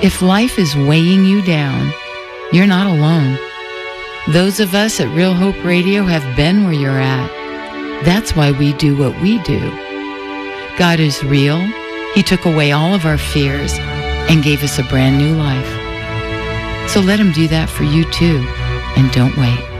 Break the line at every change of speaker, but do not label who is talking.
If life is weighing you down, you're not alone. Those of us at Real Hope Radio have been where you're at. That's why we do what we do. God is real. He took away all of our fears and gave us a brand new life. So let him do that for you too, and don't wait.